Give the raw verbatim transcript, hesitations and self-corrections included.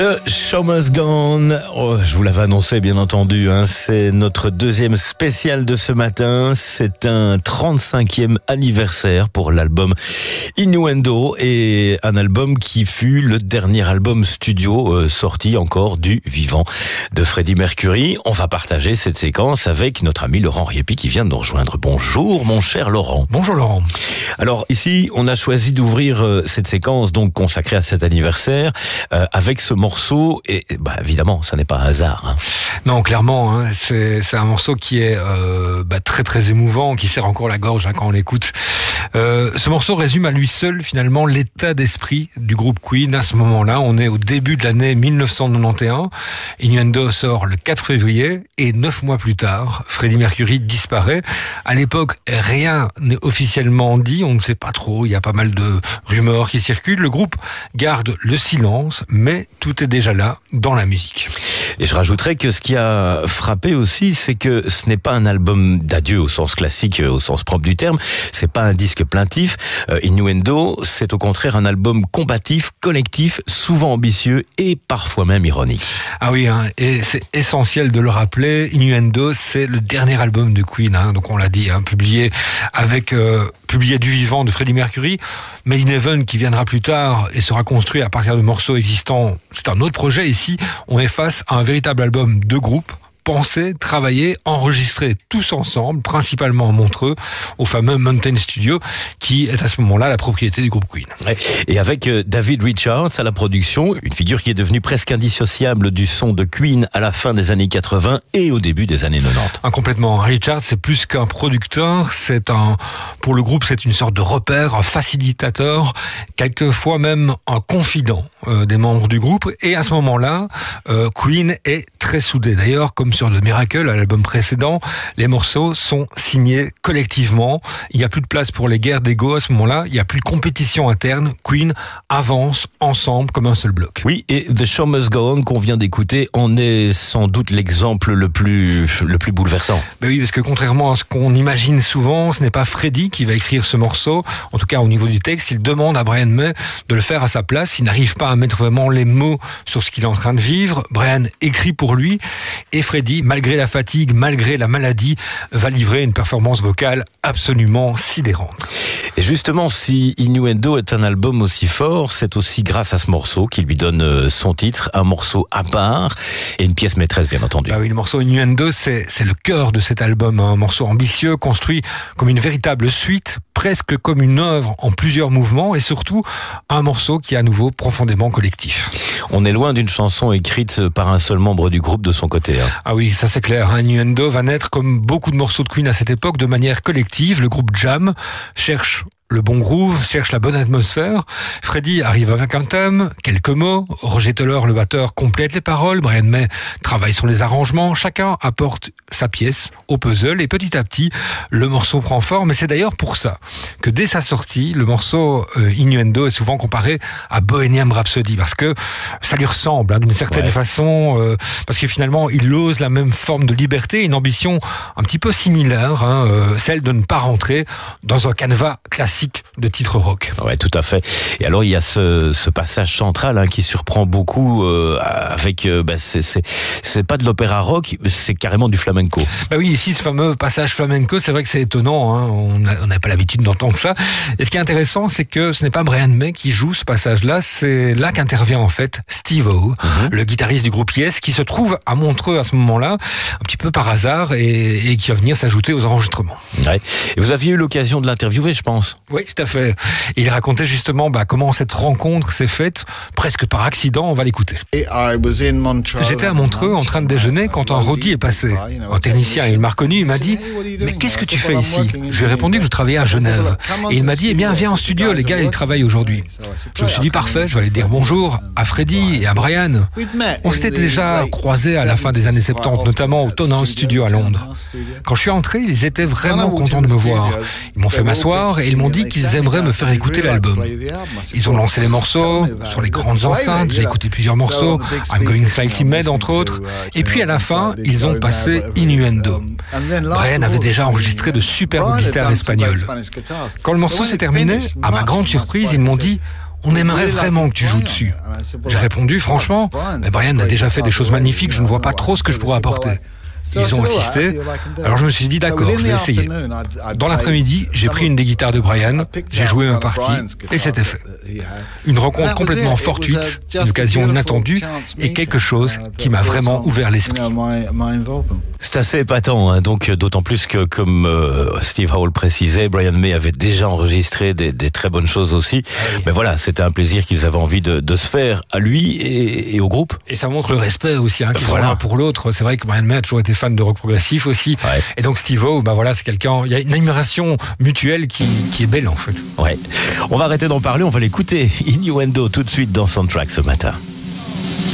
The Show Must Go On. Oh, je vous l'avais annoncé, bien entendu, hein, c'est notre deuxième spécial de ce matin. C'est un trente-cinquième anniversaire pour l'album Innuendo, et un album qui fut le dernier album studio euh, sorti encore du vivant de Freddie Mercury. On va partager cette séquence avec notre ami Laurent Riepi qui vient de nous rejoindre. Bonjour mon cher Laurent. Bonjour Laurent. Alors ici, on a choisi d'ouvrir euh, cette séquence donc consacrée à cet anniversaire euh, avec ce morceau, et bah, évidemment, ça n'est pas un hasard. Hein. Non, clairement, hein, c'est, c'est un morceau qui est euh, bah, très très émouvant, qui serre encore la gorge hein, quand on l'écoute. Euh, ce morceau résume à lui seul finalement l'état d'esprit du groupe Queen à ce moment-là. On est au début de l'année dix-neuf cent quatre-vingt-onze. Innuendo sort le quatre février et neuf mois plus tard, Freddie Mercury disparaît. À l'époque, rien n'est officiellement dit, on ne sait pas trop, il y a pas mal de rumeurs qui circulent. Le groupe garde le silence, mais tout est déjà là dans la musique. Et je rajouterais que ce qui a frappé aussi, c'est que ce n'est pas un album d'adieu au sens classique, au sens propre du terme. C'est pas un disque plaintif. Euh, Innuendo, c'est au contraire un album combatif, collectif, souvent ambitieux et parfois même ironique. Ah oui, hein, et c'est essentiel de le rappeler. Innuendo, c'est le dernier album de Queen, hein, donc on l'a dit, hein, publié avec euh, publié du vivant de Freddie Mercury. Made in Heaven, qui viendra plus tard et sera construit à partir de morceaux existants, c'est un autre projet. Ici, on est face à un véritable album de groupe, pensé, travaillé, enregistré tous ensemble, principalement à Montreux, au fameux Mountain Studio, qui est à ce moment-là la propriété du groupe Queen. Et avec David Richards à la production, une figure qui est devenue presque indissociable du son de Queen à la fin des années quatre-vingts et au début des années quatre-vingt-dix. Ah, complètement. Richards, c'est plus qu'un producteur, c'est un, pour le groupe, c'est une sorte de repère, un facilitateur, quelquefois même un confident euh, des membres du groupe. Et à ce moment-là, euh, Queen est très soudé. D'ailleurs, comme sur The Miracle, à l'album précédent, les morceaux sont signés collectivement. Il n'y a plus de place pour les guerres d'ego à ce moment-là. Il n'y a plus de compétition interne. Queen avance ensemble comme un seul bloc. Oui, et The Show Must Go On qu'on vient d'écouter en est sans doute l'exemple le plus, le plus bouleversant. Ben oui, parce que contrairement à ce qu'on imagine souvent, ce n'est pas Freddie qui va écrire ce morceau. En tout cas, au niveau du texte, il demande à Brian May de le faire à sa place. Il n'arrive pas à mettre vraiment les mots sur ce qu'il est en train de vivre. Brian écrit pour lui, et Freddie, malgré la fatigue, malgré la maladie, va livrer une performance vocale absolument sidérante. Et justement, si Innuendo est un album aussi fort, c'est aussi grâce à ce morceau qui lui donne son titre, un morceau à part et une pièce maîtresse, bien entendu. Ah oui, le morceau Innuendo, c'est, c'est le cœur de cet album, un morceau ambitieux, construit comme une véritable suite, presque comme une œuvre en plusieurs mouvements, et surtout un morceau qui est à nouveau profondément collectif. On est loin d'une chanson écrite par un seul membre du groupe de son côté. Hein. Ah oui, ça c'est clair. Innuendo va naître, comme beaucoup de morceaux de Queen à cette époque, de manière collective. Le groupe Jam cherche le bon groove, cherche la bonne atmosphère. Freddie arrive avec un thème, quelques mots. Roger Taylor, le batteur, complète les paroles. Brian May travaille sur les arrangements. Chacun apporte sa pièce au puzzle, et petit à petit, le morceau prend forme. Et c'est d'ailleurs pour ça que dès sa sortie, le morceau euh, Innuendo est souvent comparé à Bohemian Rhapsody, parce que ça lui ressemble hein, d'une certaine ouais. façon, euh, parce que finalement, il ose la même forme de liberté, une ambition un petit peu similaire, hein, euh, celle de ne pas rentrer dans un canevas classique de titres rock. Ouais, tout à fait. Et alors il y a ce, ce passage central hein, qui surprend beaucoup euh, avec euh, bah, c'est, c'est c'est pas de l'opéra rock, c'est carrément du flamenco. Bah oui, ici ce fameux passage flamenco, c'est vrai que c'est étonnant. Hein, on n'a pas l'habitude d'entendre ça. Et ce qui est intéressant, c'est que ce n'est pas Brian May qui joue ce passage-là, c'est là qu'intervient en fait Steve O, mm-hmm. le guitariste du groupe Yes, qui se trouve à Montreux à ce moment-là, un petit peu par hasard, et, et qui va venir s'ajouter aux enregistrements. Ouais. Et vous aviez eu l'occasion de l'interviewer, je pense. Oui, tout à fait. Et il racontait justement bah, comment cette rencontre s'est faite, presque par accident. On va l'écouter. J'étais à Montreux en train de déjeuner quand un roadie est passé. Un technicien, il m'a reconnu, il m'a dit « Mais qu'est-ce que tu fais ici ?» Je lui ai répondu que je travaillais à Genève. Et il m'a dit « Eh bien, viens en studio, les gars, ils travaillent aujourd'hui. » Je me suis dit « Parfait, je vais aller dire bonjour à Freddie et à Brian. » On s'était déjà croisés à la fin des années soixante-dix, notamment au Tone House Studio à Londres. Quand je suis entré, ils étaient vraiment contents de me voir. Ils m'ont fait m'asseoir et ils m'ont dit qu'ils aimeraient me faire écouter l'album. Ils ont lancé les morceaux sur les grandes enceintes, j'ai écouté plusieurs morceaux, I'm Going Slightly Mad entre autres, et puis à la fin, ils ont passé Innuendo. Brian avait déjà enregistré de superbes guitares espagnoles. Quand le morceau s'est terminé, à ma grande surprise, ils m'ont dit on aimerait vraiment que tu joues dessus. J'ai répondu, franchement, mais Brian a déjà fait des choses magnifiques, je ne vois pas trop ce que je pourrais apporter. Ils ont insisté, alors je me suis dit d'accord, je vais essayer. Dans l'après-midi, j'ai pris une des guitares de Brian, j'ai joué ma partie et c'était fait. Une rencontre complètement fortuite, une occasion inattendue et quelque chose qui m'a vraiment ouvert l'esprit. C'est assez épatant, hein, donc d'autant plus que, comme euh, Steve Howell précisait, Brian May avait déjà enregistré des, des très bonnes choses aussi. Oui. Mais voilà, c'était un plaisir qu'ils avaient envie de, de se faire à lui et, et au groupe. Et ça montre le respect aussi, hein, qu'ils voilà. sont l'un pour l'autre. C'est vrai que Brian May a toujours été fan de rock progressif aussi. Ouais. Et donc Steve Howe, bah voilà, c'est quelqu'un. Il y a une admiration mutuelle qui, qui est belle en fait. Ouais. On va arrêter d'en parler, on va l'écouter. Innuendo tout de suite dans Soundtrack ce matin.